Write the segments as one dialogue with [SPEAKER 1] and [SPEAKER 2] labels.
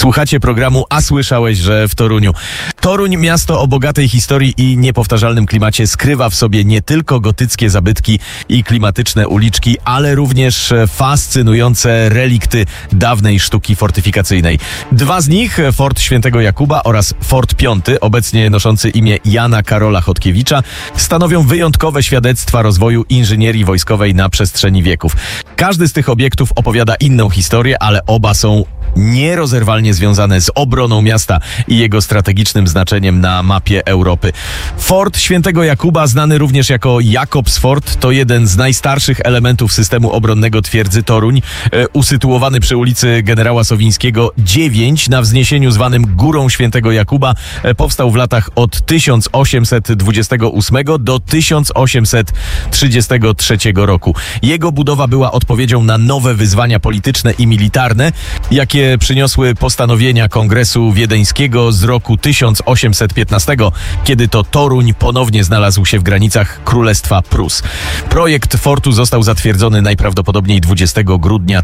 [SPEAKER 1] Słuchacie programu A słyszałeś, że w Toruniu. Toruń, miasto o bogatej historii i niepowtarzalnym klimacie, skrywa w sobie nie tylko gotyckie zabytki i klimatyczne uliczki, ale również fascynujące relikty dawnej sztuki fortyfikacyjnej. Dwa z nich, Fort Świętego Jakuba oraz Fort Piąty, obecnie noszący imię Jana Karola Chodkiewicza, stanowią wyjątkowe świadectwa rozwoju inżynierii wojskowej na przestrzeni wieków. Każdy z tych obiektów opowiada inną historię, ale oba są nierozerwalnie związane z obroną miasta i jego strategicznym znaczeniem na mapie Europy. Fort Świętego Jakuba, znany również jako Jakobsfort, to jeden z najstarszych elementów systemu obronnego twierdzy Toruń, usytuowany przy ulicy Generała Sowińskiego 9 na wzniesieniu zwanym Górą Świętego Jakuba. Powstał w latach od 1828 do 1833 roku. Jego budowa była odpowiedzią na nowe wyzwania polityczne i militarne, jakie przyniosły postanowienia Kongresu Wiedeńskiego z roku 1815, kiedy to Toruń ponownie znalazł się w granicach Królestwa Prus. Projekt fortu został zatwierdzony najprawdopodobniej 20 grudnia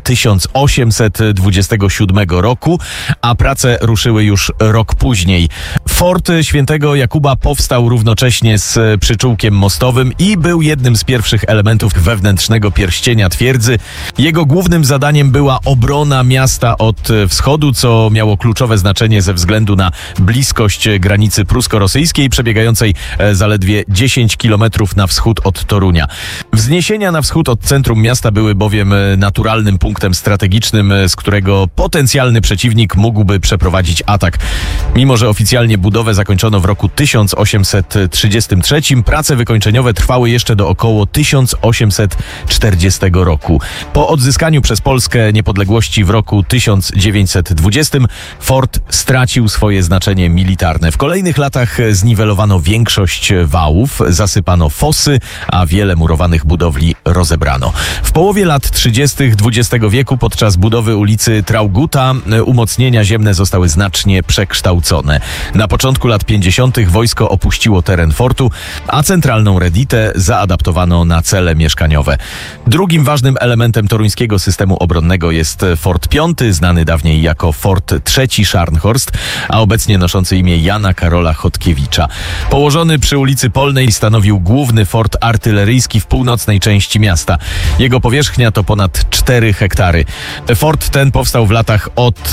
[SPEAKER 1] 1827 roku, a prace ruszyły już rok później. Fort Świętego Jakuba powstał równocześnie z przyczółkiem mostowym i był jednym z pierwszych elementów wewnętrznego pierścienia twierdzy. Jego głównym zadaniem była obrona miasta od wschodu, co miało kluczowe znaczenie ze względu na bliskość granicy prusko-rosyjskiej, przebiegającej zaledwie 10 km na wschód od Torunia. Wzniesienia na wschód od centrum miasta były bowiem naturalnym punktem strategicznym, z którego potencjalny przeciwnik mógłby przeprowadzić atak. Mimo że oficjalnie budowę zakończono w roku 1833, prace wykończeniowe trwały jeszcze do około 1840 roku. Po odzyskaniu przez Polskę niepodległości w roku 1920 fort stracił swoje znaczenie militarne. W kolejnych latach zniwelowano większość wałów, zasypano fosy, a wiele murowanych budowli rozebrano. W połowie lat 30. XX wieku podczas budowy ulicy Trauguta umocnienia ziemne zostały znacznie przekształcone. Na początku lat 50. wojsko opuściło teren fortu, a centralną reditę zaadaptowano na cele mieszkaniowe. Drugim ważnym elementem toruńskiego systemu obronnego jest Fort Piąty, znany dawniej jako Fort III Scharnhorst, a obecnie noszący imię Jana Karola Chodkiewicza. Położony przy ulicy Polnej stanowił główny fort artyleryjski w północnej części miasta. Jego powierzchnia to ponad 4 hektary. Fort ten powstał w latach od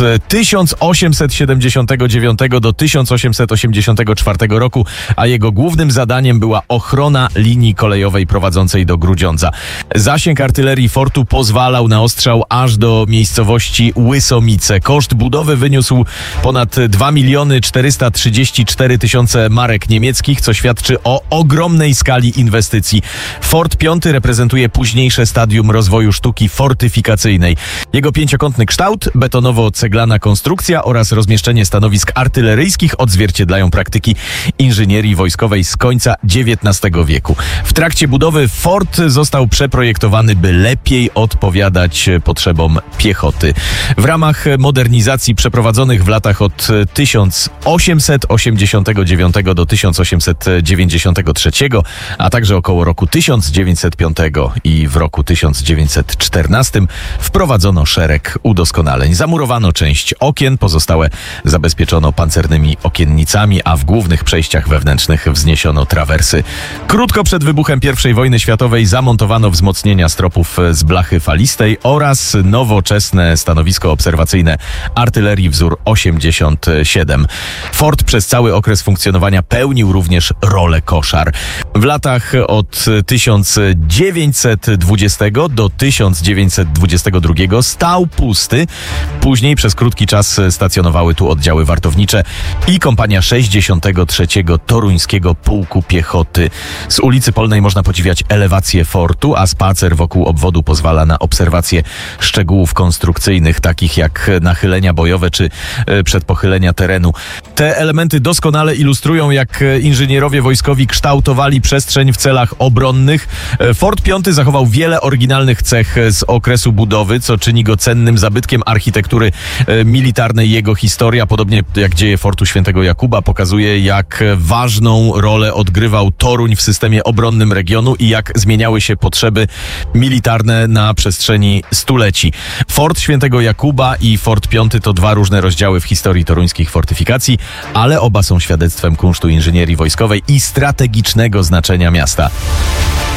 [SPEAKER 1] 1879 do 1884 roku, a jego głównym zadaniem była ochrona linii kolejowej prowadzącej do Grudziądza. Zasięg artylerii fortu pozwalał na ostrzał aż do miejscowości Łysomice. Koszt budowy wyniósł ponad 2 434 000 marek niemieckich, co świadczy o ogromnej skali inwestycji. Fort Piąty reprezentuje późniejsze stadium rozwoju sztuki fortyfikacyjnej. Jego pięciokątny kształt, betonowo-ceglana konstrukcja oraz rozmieszczenie stanowisk artyleryjskich odzwierciedlają praktyki inżynierii wojskowej z końca XIX wieku. W trakcie budowy fort został przeprojektowany, by lepiej odpowiadać potrzebom piechoty. W ramach modernizacji przeprowadzonych w latach od 1889 do 1893, a także około roku 1905 i w roku 1914 wprowadzono szereg udoskonaleń. Zamurowano część okien, pozostałe zabezpieczono pancernymi okiennicami, a w głównych przejściach wewnętrznych wzniesiono trawersy. Krótko przed wybuchem I wojny światowej zamontowano wzmocnienia stropów z blachy falistej oraz nowoczesne stanowisko obserwacyjne artylerii wzór 87. Fort przez cały okres funkcjonowania pełnił również rolę koszar. W latach od 1920 do 1922 stał pusty. Później przez krótki czas stacjonowały tu oddziały wartownicze i kompania 63. Toruńskiego Pułku Piechoty. Z ulicy Polnej można podziwiać elewację fortu, a spacer wokół obwodu pozwala na obserwację szczegółów konstrukcyjnych, takich jak nachylenia bojowe czy przedpochylenia terenu. Te elementy doskonale ilustrują, jak inżynierowie wojskowi kształtowali przestrzeń w celach obronnych. Fort Piąty zachował wiele oryginalnych cech z okresu budowy, co czyni go cennym zabytkiem architektury militarnej. Jego historia, podobnie jak dzieje Fortu Świętego Jakuba, pokazuje, jak ważną rolę odgrywał Toruń w systemie obronnym regionu i jak zmieniały się potrzeby militarne na przestrzeni stuleci. Fort Świętego Jakuba 2 i Fort 5 to dwa różne rozdziały w historii toruńskich fortyfikacji, ale oba są świadectwem kunsztu inżynierii wojskowej i strategicznego znaczenia miasta.